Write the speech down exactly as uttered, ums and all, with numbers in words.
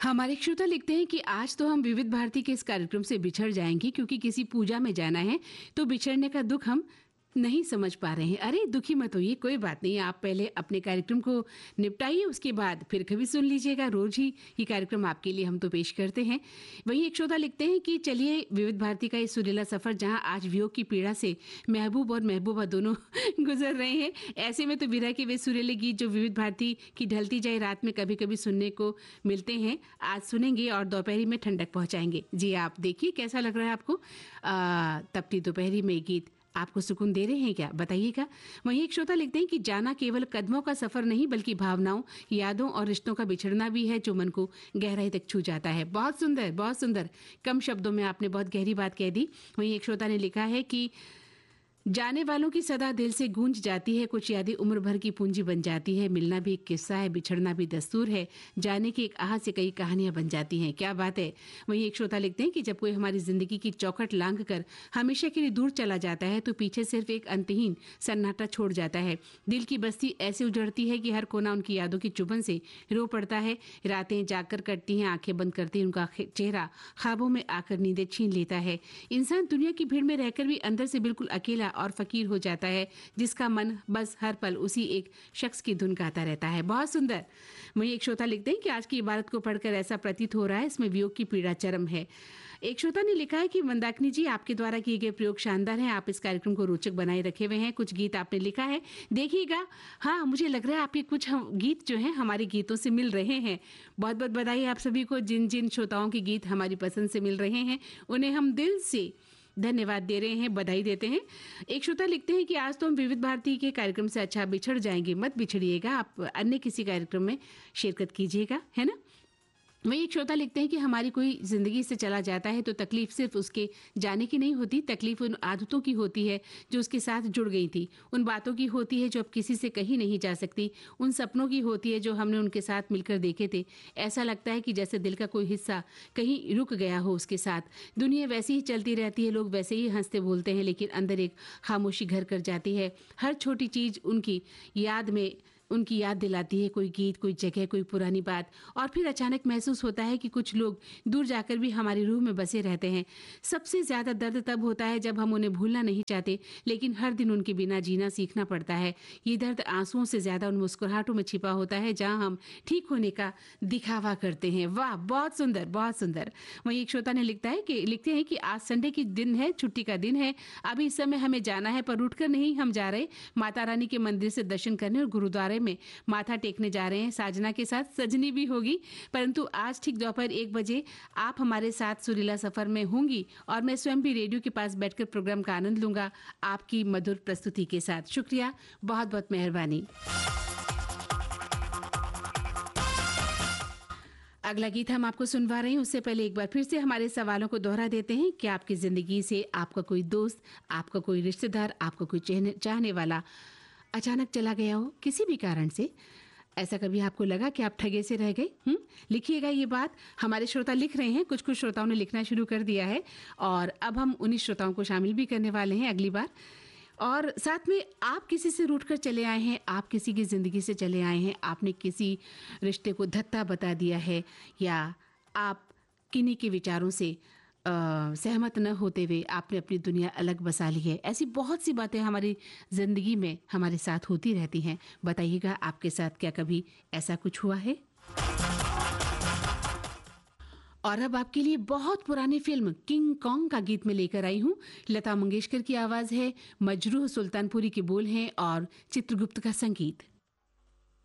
हमारे श्रोता लिखते हैं कि आज तो हम विविध भारती के इस कार्यक्रम से बिछड़ जाएंगे क्योंकि किसी पूजा में जाना है, तो बिछड़ने का दुख हम नहीं समझ पा रहे हैं। अरे दुखी मत होइए, कोई बात नहीं, आप पहले अपने कार्यक्रम को निपटाइए, उसके बाद फिर कभी सुन लीजिएगा। रोज ही ये कार्यक्रम आपके लिए हम तो पेश करते हैं। वहीं एक श्रोता लिखते हैं कि चलिए विविध भारती का ये सुरीला सफर जहां आज वियोग की पीड़ा से महबूब और महबूबा दोनों गुजर रहे हैं, ऐसे में तो विरह के वे सुरीले गीत जो विविध भारती की ढलती जाए रात में कभी कभी सुनने को मिलते हैं, आज सुनेंगे और दोपहरी में ठंडक पहुंचाएंगे। जी आप देखिए कैसा लग रहा है आपको। आ, तपती दोपहरी में गीत आपको सुकून दे रहे हैं क्या, बताइएगा। वहीं एक श्रोता लिखते हैं कि जाना केवल कदमों का सफर नहीं बल्कि भावनाओं, यादों और रिश्तों का बिछड़ना भी है जो मन को गहराई तक छू जाता है। बहुत सुंदर, बहुत सुंदर, कम शब्दों में आपने बहुत गहरी बात कह दी। वहीं एक श्रोता ने लिखा है कि जाने वालों की सदा दिल से गूंज जाती है, कुछ यादें उम्र भर की पूंजी बन जाती है, मिलना भी एक किस्सा है, बिछड़ना भी दस्तूर है, जाने की एक आह से कई कहानियां बन जाती हैं। क्या बात है। वहीं एक श्रोता लिखते हैं कि जब कोई हमारी जिंदगी की चौखट लांघ कर हमेशा के लिए दूर चला जाता है तो पीछे सिर्फ एक अंतहीन सन्नाटा छोड़ जाता है। दिल की बस्ती ऐसे उजड़ती है कि हर कोना उनकी यादों की चुभन से रो पड़ता है। रातें जाकर कटती हैं, आंखें बंद करती हैं, उनका चेहरा ख्वाबों में आकर नींदें छीन लेता है। इंसान दुनिया की भीड़ में रहकर भी अंदर से बिल्कुल अकेला और फकीर हो जाता है, जिसका मन बस हर पल उसी एक शख्स की धुन गाता रहता है। बहुत सुंदर। वहीं एक श्रोता लिखते हैं कि आज की इबारत को पढ़कर ऐसा प्रतीत हो रहा है इसमें वियोग की पीड़ा चरम है। एक श्रोता ने लिखा है कि मंदाकिनी जी, आपके द्वारा किए गए प्रयोग शानदार हैं, आप इस कार्यक्रम को रोचक बनाए रखे हुए हैं। कुछ गीत आपने लिखा है, देखिएगा। हाँ, मुझे लग रहा है आपके कुछ गीत जो हैं हमारे गीतों से मिल रहे हैं। बहुत बहुत बधाई आप सभी को। जिन जिन श्रोताओं के गीत हमारी पसंद से मिल रहे हैं उन्हें हम दिल से धन्यवाद दे रहे हैं, बधाई देते हैं। एक श्रोता लिखते हैं कि आज तो हम विविध भारती के कार्यक्रम से अच्छा बिछड़ जाएंगे। मत बिछड़िएगा, आप अन्य किसी कार्यक्रम में शिरकत कीजिएगा, है ना। वही एक श्रोता लिखते हैं कि हमारी कोई जिंदगी से चला जाता है तो तकलीफ सिर्फ उसके जाने की नहीं होती, तकलीफ उन आदतों की होती है जो उसके साथ जुड़ गई थी, उन बातों की होती है जो अब किसी से कहीं नहीं जा सकती, उन सपनों की होती है जो हमने उनके साथ मिलकर देखे थे। ऐसा लगता है कि जैसे दिल का कोई हिस्सा कहीं रुक गया हो उसके साथ। दुनिया वैसी ही चलती रहती है, लोग वैसे ही हंसते बोलते हैं, लेकिन अंदर एक खामोशी घर कर जाती है। हर छोटी चीज उनकी याद में उनकी याद दिलाती है, कोई गीत, कोई जगह, कोई पुरानी बात। और फिर अचानक महसूस होता है कि कुछ लोग दूर जाकर भी हमारी रूह में बसे रहते हैं। सबसे ज्यादा दर्द तब होता है जब हम उन्हें भूलना नहीं चाहते लेकिन हर दिन उनके बिना जीना सीखना पड़ता है। ये दर्द आंसुओं से ज्यादा उन मुस्कुराहटों में छिपा होता है जहां हम ठीक होने का दिखावा करते हैं। वाह, बहुत सुंदर, बहुत सुंदर। वहीं एक श्रोता ने लिखता है कि लिखते हैं कि आज संडे की दिन है, छुट्टी का दिन है, अभी इस समय हमें जाना है, पर उठकर नहीं हम जा रहे माता रानी के मंदिर से दर्शन करने और गुरुद्वारे में माथा टेकने जा रहे हैं। साजना के साथ सजनी भी होगी, परंतु आज ठीक दोपहर एक बजे आप हमारे साथ सुरीला सफर में होंगी और मैं स्वयं भी रेडियो के पास बैठकर प्रोग्राम का आनंद लूंगा आपकी मधुर प्रस्तुति के साथ। शुक्रिया, बहुत बहुत मेहरबानी। अगला गीत हम आपको सुनवा रहे हैं, उससे पहले एक बार फिर से हमारे सवालों को दोहरा देते हैं कि आपकी जिंदगी से आपका कोई दोस्त, आपका कोई रिश्तेदार, आपका कोई चाहने वाला अचानक चला गया हो किसी भी कारण से। ऐसा कभी आपको लगा कि आप ठगे से रह गए? हम्म लिखिएगा ये बात। हमारे श्रोता लिख रहे हैं, कुछ कुछ श्रोताओं ने लिखना शुरू कर दिया है और अब हम उन्हीं श्रोताओं को शामिल भी करने वाले हैं अगली बार। और साथ में आप किसी से रूठ कर चले आए हैं, आप किसी की जिंदगी से चले आए हैं, आपने किसी रिश्ते को धत्ता बता दिया है, या आप किन्हीं के विचारों से Uh, सहमत न होते हुए आपने अपनी दुनिया अलग बसा ली है। ऐसी बहुत सी बातें हमारी जिंदगी में हमारे साथ होती रहती हैं। बताइएगा आपके साथ क्या कभी ऐसा कुछ हुआ है? और अब आपके लिए बहुत पुरानी फिल्म किंग कॉन्ग का गीत में लेकर आई हूँ। लता मंगेशकर की आवाज है, मजरूह सुल्तानपुरी के बोल हैं और चित्रगुप्त का संगीत।